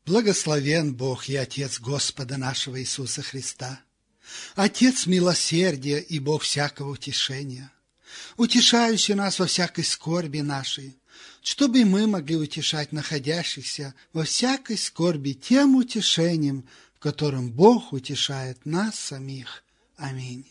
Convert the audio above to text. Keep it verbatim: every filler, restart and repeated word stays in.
Благословен Бог и Отец Господа нашего Иисуса Христа, Отец милосердия и Бог всякого утешения, утешающий нас во всякой скорби нашей, чтобы мы могли утешать находящихся во всякой скорби тем утешением, в котором Бог утешает нас самих. Аминь.